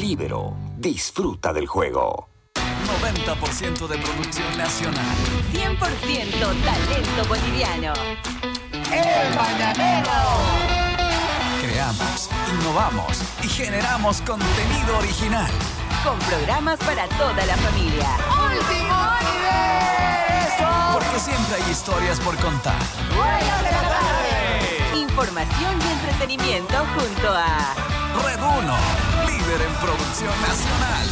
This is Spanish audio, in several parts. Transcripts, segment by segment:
Ibero. Disfruta del juego. 90% de producción nacional. 100% talento boliviano. ¡El Mañanero! Creamos, innovamos y generamos contenido original. Con programas para toda la familia. ¡Último universo! Porque siempre hay historias por contar. ¡Buenas de la tarde! Información y entretenimiento junto a Red 1, líder en producción nacional.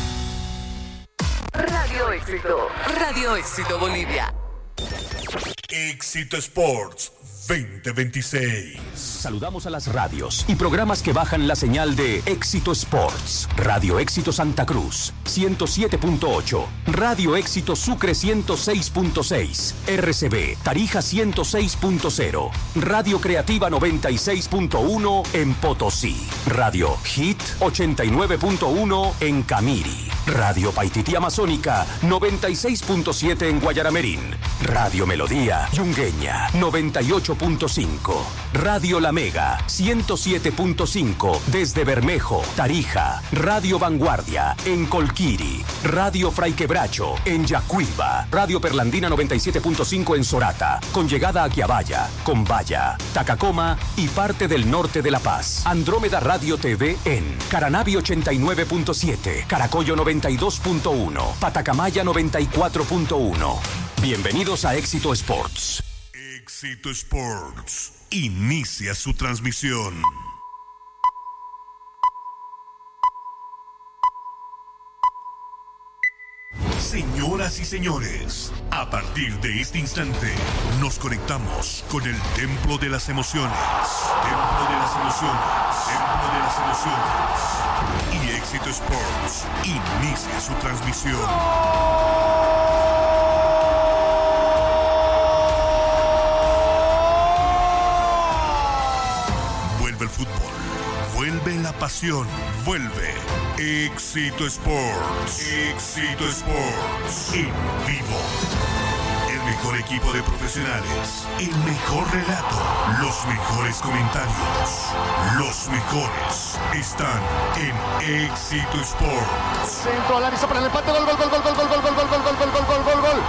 Radio Éxito. Radio Éxito Bolivia. Éxito Sports 2026. Saludamos a las radios y programas que bajan la señal de Éxito Sports. Radio Éxito Santa Cruz 107.8, Radio Éxito Sucre 106.6, RCB Tarija 106.0, Radio Creativa 96.1 en Potosí, Radio Hit 89.1 en Camiri, Radio Paititi Amazónica 96.7 en Guayaramerín, Radio Melodía Yungueña 98.5, Radio La Mega 107.5 desde Bermejo, Tarija, Radio Vanguardia en Colquiri, Radio Fray Quebracho en Yacuiba, Radio Perlandina 97.5 en Sorata, con llegada a Quiabaya, Combaya, Tacacoma y parte del norte de La Paz. Andrómeda Radio TV en Caranavi 89.7, Caracollo 92.1, Patacamaya 94.1. Bienvenidos a Éxito Sports. Éxito Sports inicia su transmisión. Señoras y señores, a partir de este instante nos conectamos con el templo de las emociones. Templo de las emociones. Templo de las emociones. Y Éxito Sports inicia su transmisión. Vuelve el fútbol, vuelve la pasión, vuelve Éxito Sports. Éxito Sports en vivo. El mejor equipo de profesionales, el mejor relato, los mejores comentarios, los mejores están en Éxito Sports. Centro, Larissa para el empate, gol, gol, gol, gol, gol, gol, gol, gol, gol, gol, gol, gol, gol, gol, gol.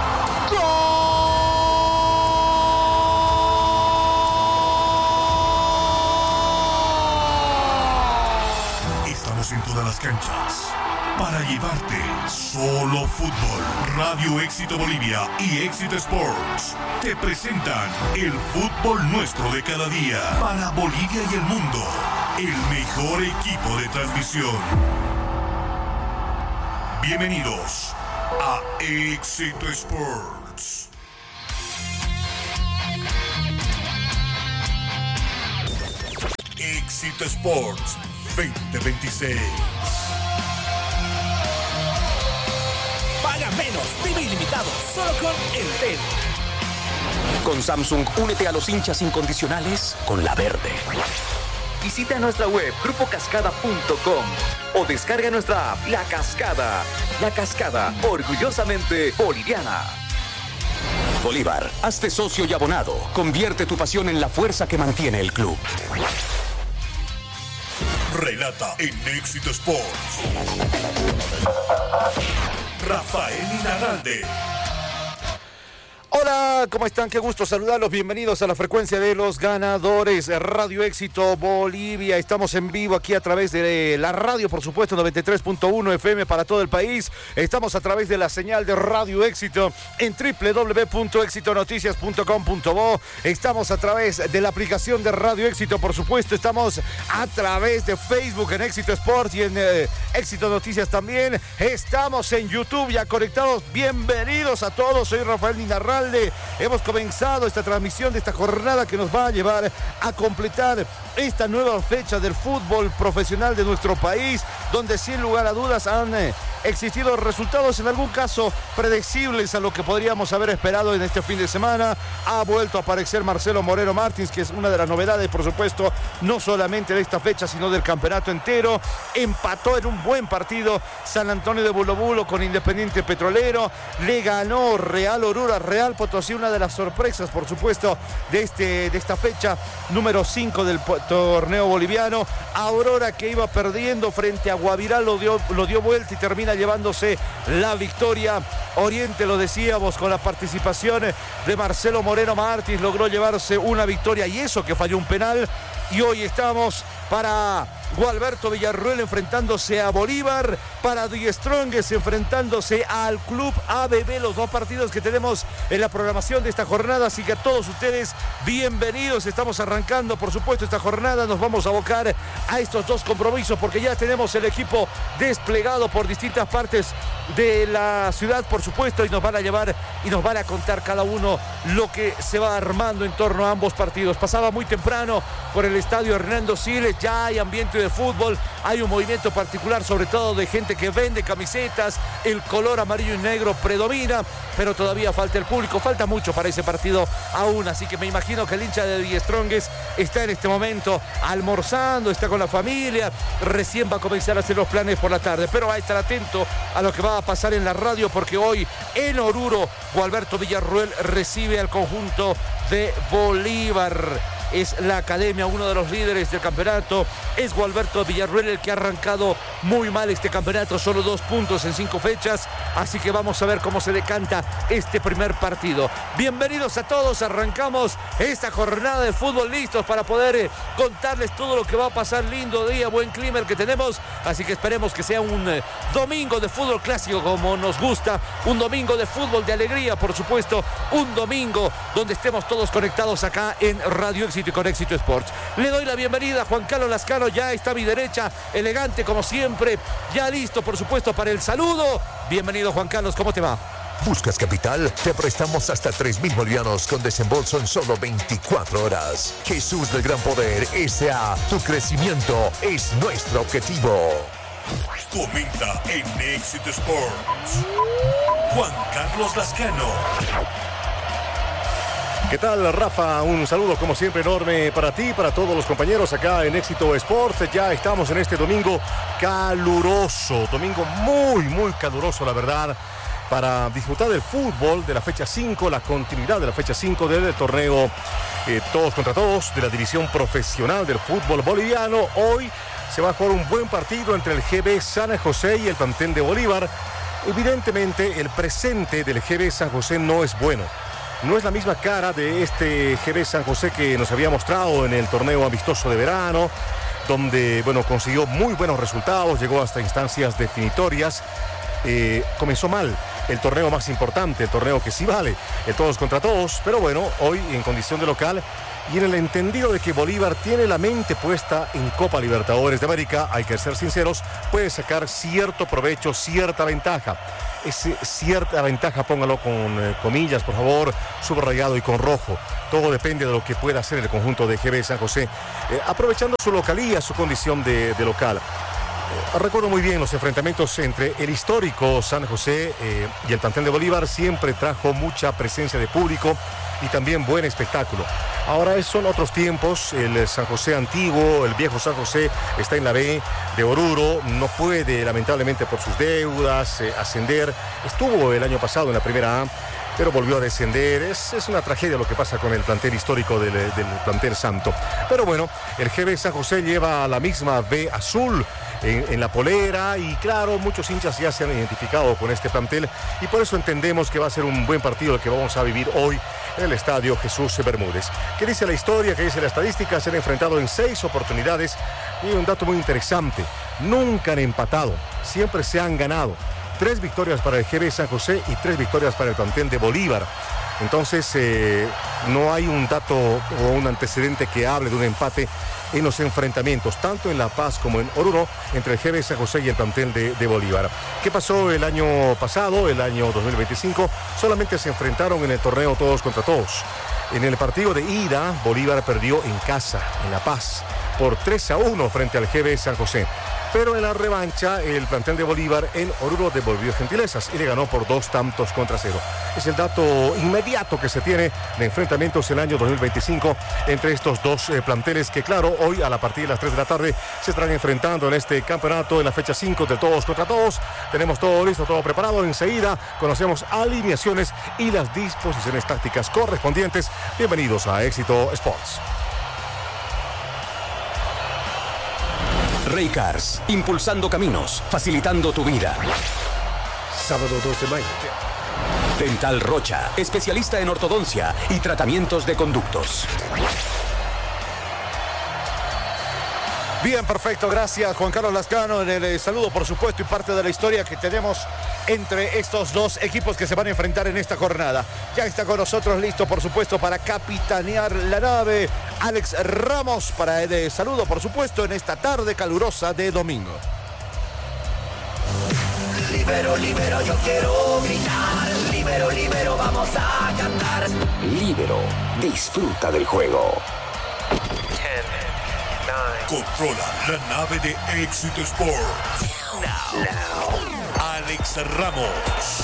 En todas las canchas para llevarte solo fútbol. Radio Éxito Bolivia y Éxito Sports te presentan el fútbol nuestro de cada día para Bolivia y el mundo. El mejor equipo de transmisión. Bienvenidos a Éxito Sports. Éxito Sports 2026. Paga menos, vive ilimitado, solo con Entel. Con Samsung, únete a los hinchas incondicionales con la verde. Visita nuestra web grupocascada.com o descarga nuestra app La Cascada. La Cascada, orgullosamente boliviana. Bolívar, hazte socio y abonado. Convierte tu pasión en la fuerza que mantiene el club. Relata en Éxito Sports Rafael Inarralde. Hola, ¿cómo están? Qué gusto saludarlos. Bienvenidos a la frecuencia de los ganadores. Radio Éxito Bolivia. Estamos en vivo aquí a través de la radio, por supuesto, 93.1 FM para todo el país. Estamos a través de la señal de Radio Éxito en www.exitonoticias.com.bo. Estamos a través de la aplicación de Radio Éxito, por supuesto. Estamos a través de Facebook en Éxito Sports y en Éxito Noticias también. Estamos en YouTube ya conectados. Bienvenidos a todos. Soy Rafael Inarralde. Hemos comenzado esta transmisión de esta jornada que nos va a llevar a completar esta nueva fecha del fútbol profesional de nuestro país, donde sin lugar a dudas han existido resultados en algún caso predecibles a lo que podríamos haber esperado en este fin de semana. Ha vuelto a aparecer Marcelo Moreno Martins, que es una de las novedades, por supuesto, no solamente de esta fecha, sino del campeonato entero. Empató en un buen partido San Antonio de Bulo Bulo con Independiente Petrolero. Le ganó Real Oruro, Real Potosí Potosí, una de las sorpresas, por supuesto, de esta fecha número 5 del torneo boliviano. Aurora, que iba perdiendo frente a Guavirá, lo dio vuelta y termina llevándose la victoria. Oriente, lo decíamos, con la participación de Marcelo Moreno Martins, logró llevarse una victoria, y eso que falló un penal. Y hoy estamos para Gualberto Villarruel enfrentándose a Bolívar, para Die Strongest enfrentándose al Club ABB, los dos partidos que tenemos en la programación de esta jornada. Así que a todos ustedes, bienvenidos. Estamos arrancando, por supuesto, esta jornada. Nos vamos a abocar a estos dos compromisos porque ya tenemos el equipo desplegado por distintas partes de la ciudad, por supuesto, y nos van a llevar y nos van a contar cada uno lo que se va armando en torno a ambos partidos. Pasaba muy temprano por el estadio Hernando Siles, ya hay ambiente de fútbol, hay un movimiento particular, sobre todo de gente que vende camisetas, el color amarillo y negro predomina, pero todavía falta el público, falta mucho para ese partido aún, así que me imagino que el hincha de Die Strongest está en este momento almorzando, está con la familia, recién va a comenzar a hacer los planes por la tarde, pero va a estar atento a lo que va a pasar en la radio, porque hoy en Oruro, Gualberto Villarruel recibe al conjunto de Bolívar. Es la academia, uno de los líderes del campeonato. Es Gualberto Villarruel el que ha arrancado muy mal este campeonato, solo 2 puntos en 5 fechas. Así que vamos a ver cómo se decanta este primer partido. Bienvenidos a todos, arrancamos esta jornada de fútbol, listos para poder contarles todo lo que va a pasar. Lindo día, buen clima el que tenemos, así que esperemos que sea un domingo de fútbol clásico como nos gusta, un domingo de fútbol de alegría, por supuesto, un domingo donde estemos todos conectados acá en Radio Éxito y con Éxito Sports. Le doy la bienvenida a Juan Carlos Lascano, ya está a mi derecha, elegante como siempre, ya listo por supuesto para el saludo. Bienvenido, Juan Carlos, ¿cómo te va? ¿Buscas capital? Te prestamos hasta 3,000 bolivianos con desembolso en solo 24 horas. Jesús del Gran Poder S.A. Tu crecimiento es nuestro objetivo. Comenta en Éxito Sports Juan Carlos Lascano. ¿Qué tal, Rafa? Un saludo como siempre enorme para ti, para todos los compañeros acá en Éxito Sports. Ya estamos en este domingo caluroso, domingo muy caluroso, la verdad, para disfrutar del fútbol de la fecha 5, la continuidad de la fecha 5 del torneo todos contra todos de la división profesional del fútbol boliviano. Hoy se va a jugar un buen partido entre el GB San José y el plantel de Bolívar. Evidentemente, el presente del GB San José no es bueno. No es la misma cara de este GB San José que nos había mostrado en el torneo amistoso de verano, donde, bueno, consiguió muy buenos resultados, llegó hasta instancias definitorias. Comenzó mal el torneo más importante, el torneo que sí vale, el todos contra todos, pero bueno, hoy en condición de local y en el entendido de que Bolívar tiene la mente puesta en Copa Libertadores de América, hay que ser sinceros, puede sacar cierto provecho, cierta ventaja. Cierta ventaja, póngalo con comillas, por favor, subrayado y con rojo. Todo depende de lo que pueda hacer el conjunto de GB San José, aprovechando su localía, su condición de local. Recuerdo muy bien los enfrentamientos entre el histórico San José y el plantel de Bolívar. Siempre trajo mucha presencia de público y también buen espectáculo. Ahora son otros tiempos, el San José antiguo, el viejo San José está en la B de Oruro, no puede lamentablemente por sus deudas ascender. Estuvo el año pasado en la primera A, pero volvió a descender. Es una tragedia lo que pasa con el plantel histórico del plantel santo. Pero bueno, el GB San José lleva la misma B azul en la polera y claro, muchos hinchas ya se han identificado con este plantel y por eso entendemos que va a ser un buen partido el que vamos a vivir hoy en el estadio Jesús Bermúdez. ¿Qué dice la historia? ¿Qué dice la estadística? Se han enfrentado en 6 oportunidades y un dato muy interesante, nunca han empatado, siempre se han ganado. 3 victorias para el GB San José y 3 victorias para el plantel de Bolívar. Entonces no hay un dato o un antecedente que hable de un empate en los enfrentamientos, tanto en La Paz como en Oruro, entre el GB San José y el plantel de Bolívar. ¿Qué pasó el año pasado, el año 2025? Solamente se enfrentaron en el torneo todos contra todos. En el partido de ida, Bolívar perdió en casa, en La Paz. por 3-1 frente al GB San José. Pero en la revancha, el plantel de Bolívar en Oruro devolvió gentilezas y le ganó por 2-0. Es el dato inmediato que se tiene de enfrentamientos en el año 2025 entre estos dos planteles que, claro, hoy a partir de las 3 de la tarde se estarán enfrentando en este campeonato en la fecha 5 de todos contra todos. Tenemos todo listo, todo preparado. Enseguida conocemos alineaciones y las disposiciones tácticas correspondientes. Bienvenidos a Éxito Sports. Raycars, impulsando caminos, facilitando tu vida. Sábado 2 de mayo. Dental Rocha, especialista en ortodoncia y tratamientos de conductos. Bien, perfecto, gracias Juan Carlos Lascano en el saludo, por supuesto, y parte de la historia que tenemos entre estos dos equipos que se van a enfrentar en esta jornada. Ya está con nosotros listo, por supuesto, para capitanear la nave, Alex Ramos, para el saludo, por supuesto, en esta tarde calurosa de domingo. Libero, libero, yo quiero gritar. Libero, libero, vamos a cantar. Libero, disfruta del juego. Controla la nave de Éxito Sports. Alex Ramos.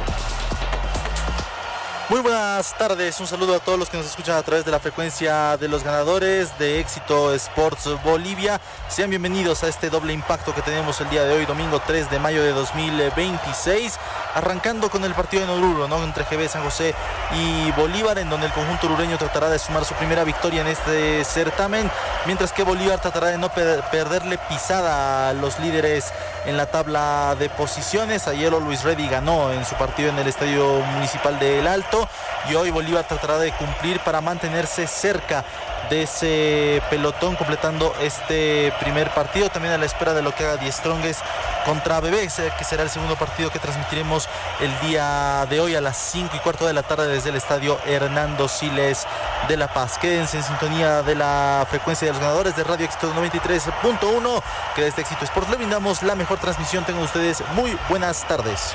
Muy buenas tardes, un saludo a todos los que nos escuchan a través de la frecuencia de los ganadores de Éxito Sports Bolivia. Sean bienvenidos a este doble impacto que tenemos el día de hoy, domingo 3 de mayo de 2026. Arrancando con el partido en Oruro, ¿no? Entre GB San José y Bolívar, en donde el conjunto orureño tratará de sumar su primera victoria en este certamen, mientras que Bolívar tratará de no perderle pisada a los líderes en la tabla de posiciones. Ayer Luis Reddy ganó en su partido en el Estadio Municipal de El Alto, y hoy Bolívar tratará de cumplir para mantenerse cerca de ese pelotón, completando este primer partido, también a la espera de lo que haga Die Strongest contra BB, que será el segundo partido que transmitiremos el día de hoy a las 5:15 de la tarde desde el estadio Hernando Siles de La Paz. Quédense en sintonía de la frecuencia de los ganadores de Radio Éxito 93.1, que desde Éxito Sports le brindamos la mejor transmisión. Tengan ustedes muy buenas tardes.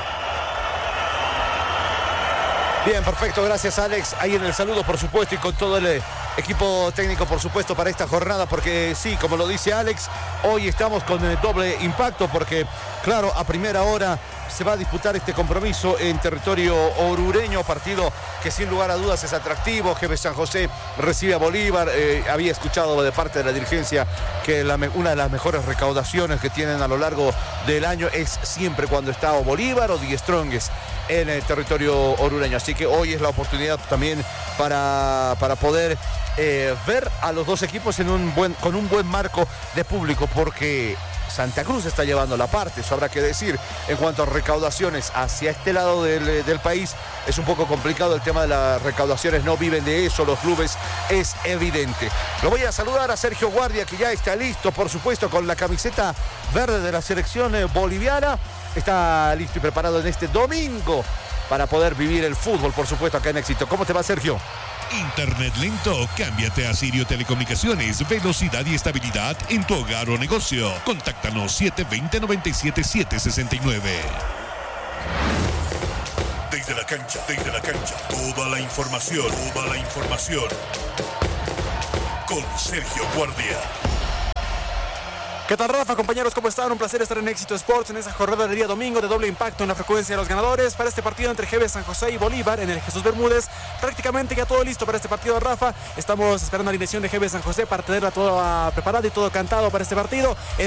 Bien, perfecto, gracias Alex. Ahí en el saludo, por supuesto, y con todo el equipo técnico, por supuesto, para esta jornada, porque sí, como lo dice Alex, hoy estamos con el doble impacto, porque, claro, a primera hora se va a disputar este compromiso en territorio orureño, partido que sin lugar a dudas es atractivo. GB San José recibe a Bolívar. Había escuchado de parte de la dirigencia que una de las mejores recaudaciones que tienen a lo largo del año es siempre cuando está o Bolívar o Die Strongest en el territorio orureño. Así que hoy es la oportunidad también para poder ver a los dos equipos con un buen marco de público, porque Santa Cruz está llevando la parte, eso habrá que decir. En cuanto a recaudaciones hacia este lado del país, es un poco complicado el tema de las recaudaciones, no viven de eso los clubes, es evidente. Lo voy a saludar a Sergio Guardia, que ya está listo, por supuesto, con la camiseta verde de la selección boliviana. Está listo y preparado en este domingo para poder vivir el fútbol, por supuesto, acá en Éxito. ¿Cómo te va, Sergio? Internet lento, cámbiate a Sirio Telecomunicaciones, velocidad y estabilidad en tu hogar o negocio. Contáctanos 720-97-769. Desde la cancha, toda la información. Con Sergio Guardia. ¿Qué tal, Rafa? Compañeros, ¿cómo están? Un placer estar en Éxito Sports en esa jornada del día domingo de doble impacto en la frecuencia de los ganadores para este partido entre GB San José y Bolívar en el Jesús Bermúdez. Prácticamente ya todo listo para este partido, Rafa. Estamos esperando la alineación de GB San José para tenerla toda preparada y todo cantado para este partido.